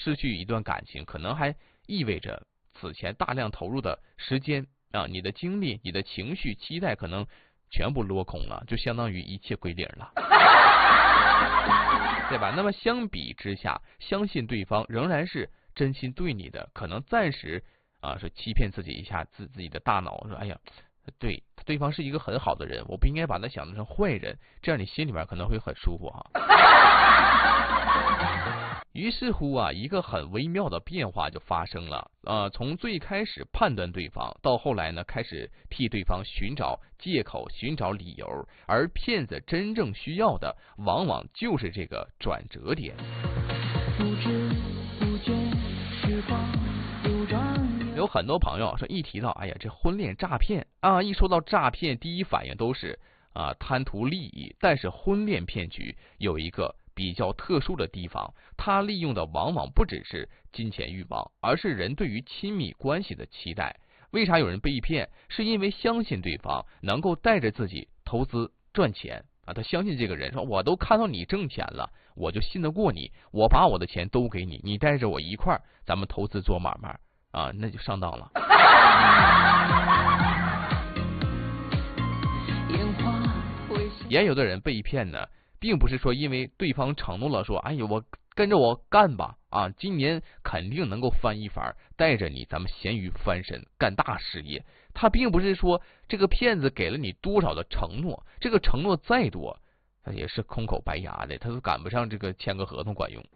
失去一段感情，可能还意味着此前大量投入的时间啊，你的精力、你的情绪、期待可能全部落空了，就相当于一切归零了，对吧？那么相比之下，相信对方仍然是真心对你的，可能暂时是欺骗自己一下自己的大脑，说哎呀，对方是一个很好的人，我不应该把他想成坏人，这样你心里面可能会很舒服哈。于是乎啊，一个很微妙的变化就发生了。从最开始判断对方，到后来呢，开始替对方寻找借口、寻找理由，而骗子真正需要的，往往就是这个转折点。不知不觉，时光流转。有很多朋友说，一提到哎呀这婚恋诈骗啊，一说到诈骗，第一反应都是贪图利益。但是婚恋骗局有一个比较特殊的地方，它利用的往往不只是金钱欲望，而是人对于亲密关系的期待。为啥有人被骗？是因为相信对方能够带着自己投资赚钱啊，他相信这个人，说我都看到你挣钱了，我就信得过你，我把我的钱都给你，你带着我一块儿咱们投资做买卖啊，那就上当了。也有的人被骗呢，并不是说因为对方承诺了说，哎呦我跟着我干吧啊，今年肯定能够翻一番，带着你咱们咸鱼翻身干大事业。他并不是说这个骗子给了你多少的承诺，这个承诺再多，他也是空口白牙的，他都赶不上这个签个合同管用。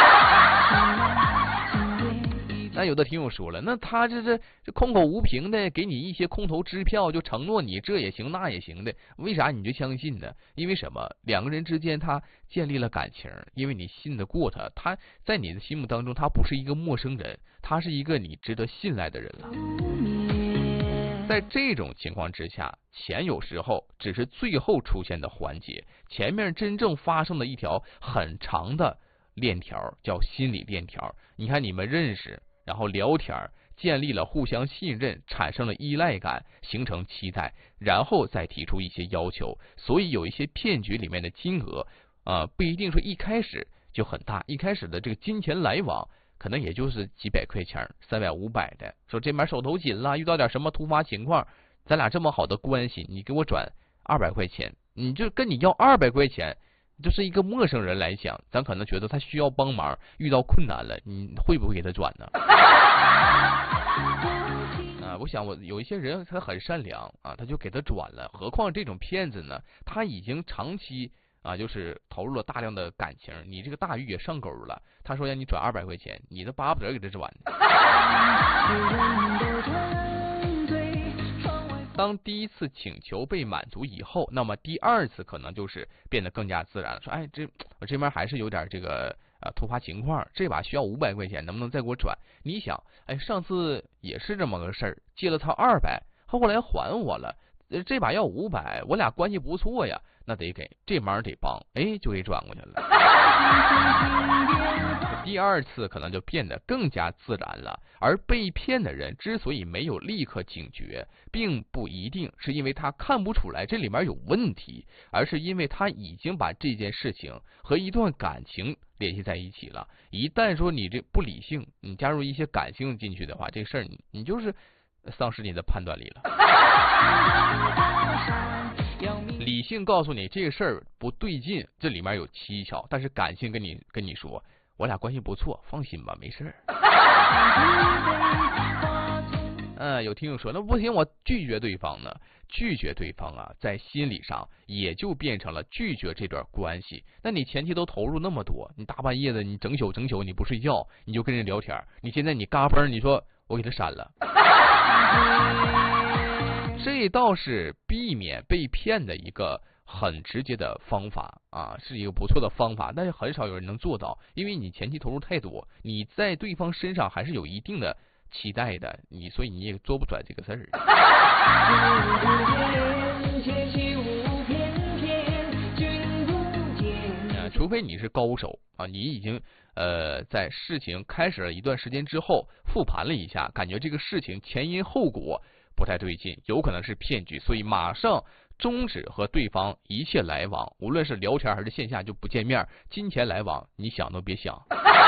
那有的听友说了，那他这空口无凭的给你一些空头支票，就承诺你这也行那也行的，为啥你就相信呢？因为什么？两个人之间他建立了感情，因为你信得过他，他在你的心目当中他不是一个陌生人，他是一个你值得信赖的人了。在这种情况之下，钱有时候只是最后出现的环节，前面真正发生的一条很长的链条叫心理链条。你看你们认识，然后聊天，建立了互相信任，产生了依赖感，形成期待，然后再提出一些要求。所以有一些骗局里面的金额不一定说一开始就很大，一开始的这个金钱来往可能也就是几百块钱，300、500的，说这边手头紧了，遇到点什么突发情况，咱俩这么好的关系，你给我转200块钱，你就跟你要200块钱，就是一个陌生人来讲，咱可能觉得他需要帮忙，遇到困难了，你会不会给他转呢？我想有一些人他很善良啊，他就给他转了，何况这种骗子呢，他已经长期就是投入了大量的感情，你这个大鱼也上钩了，他说让你转200块钱，你都巴不得给他转呢。当第一次请求被满足以后，那么第二次可能就是变得更加自然了，说哎，我这边还是有点这个突发情况，这把需要500块钱，能不能再给我转？你想，哎，上次也是这么个事儿，借了他200，后来还我了，这把要500，我俩关系不错呀，那得给，这忙得帮，哎，就给转过去了。第二次可能就变得更加自然了，而被骗的人之所以没有立刻警觉，并不一定是因为他看不出来这里面有问题，而是因为他已经把这件事情和一段感情联系在一起了。一旦说你这不理性，你加入一些感性进去的话，这事儿你就是丧失你的判断力了。理性告诉你这个事儿不对劲，这里面有蹊跷，但是感性跟你说，我俩关系不错，放心吧，没事儿。有听友说，那不行，我拒绝对方呢？拒绝对方在心理上也就变成了拒绝这段关系。那你前期都投入那么多，你大半夜的，你整宿你不睡觉，你就跟人聊天，你现在你嘎嘣，你说我给他删了。这倒是避免被骗的一个很直接的方法是一个不错的方法，但是很少有人能做到，因为你前期投入太多，你在对方身上还是有一定的期待的，所以你也做不出来这个事儿。除非你是高手你已经在事情开始了一段时间之后复盘了一下，感觉这个事情前因后果不太对劲，有可能是骗局，所以马上终止和对方一切来往，无论是聊天还是线下就不见面，金钱来往你想都别想。